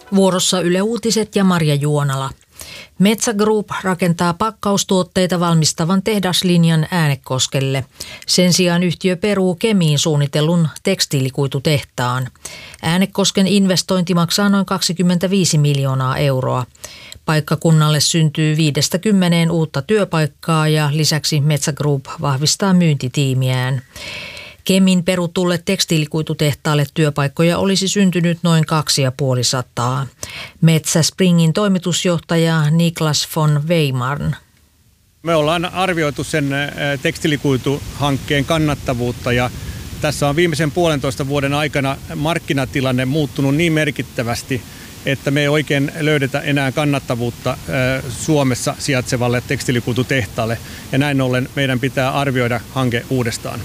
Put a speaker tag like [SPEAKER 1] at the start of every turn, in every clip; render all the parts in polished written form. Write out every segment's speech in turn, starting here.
[SPEAKER 1] Vuorossa Yle Uutiset ja Marja Juonala. Metsä Group rakentaa pakkaustuotteita valmistavan tehdaslinjan Äänekoskelle. Sen sijaan yhtiö peruu Kemiin suunnitellun tekstiilikuitutehtaan. Äänekosken investointi maksaa noin 25 miljoonaa euroa. Paikkakunnalle syntyy 5-10 uutta työpaikkaa ja lisäksi Metsä Group vahvistaa myyntitiimiään. Kemin perutulle tekstiilikuitutehtaalle työpaikkoja olisi syntynyt noin 250. Metsä Springin toimitusjohtaja Niklas von Weimarn.
[SPEAKER 2] Me ollaan arvioitu sen tekstiilikuituhankkeen kannattavuutta ja tässä on viimeisen 1,5 vuoden aikana markkinatilanne muuttunut niin merkittävästi, että me ei oikein löydetä enää kannattavuutta Suomessa sijaitsevalle tekstiilikuitutehtaalle ja näin ollen meidän pitää arvioida hanke uudestaan.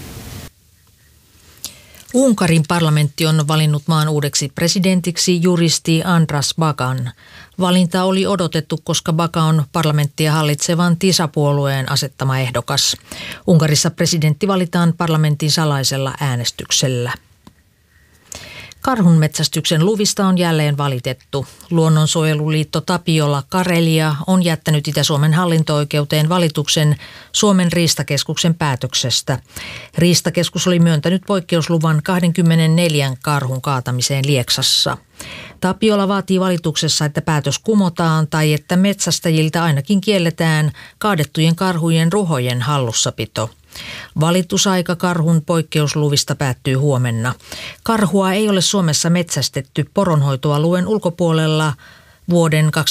[SPEAKER 1] Unkarin parlamentti on valinnut maan uudeksi presidentiksi juristi Andras Bakan. Valinta oli odotettu, koska Baka on parlamenttia hallitsevan TISA-puolueen asettama ehdokas. Unkarissa presidentti valitaan parlamentin salaisella äänestyksellä. Karhunmetsästyksen luvista on jälleen valitettu. Luonnonsuojeluliitto Tapiola Karelia on jättänyt Itä-Suomen hallinto-oikeuteen valituksen Suomen riistakeskuksen päätöksestä. Riistakeskus oli myöntänyt poikkeusluvan 24 karhun kaatamiseen Lieksassa. Tapiola vaatii valituksessa, että päätös kumotaan tai että metsästäjiltä ainakin kielletään kaadettujen karhujen ruhojen hallussapito. Valitusaika karhun poikkeusluvista päättyy huomenna. Karhua ei ole Suomessa metsästetty poronhoitoalueen ulkopuolella vuoden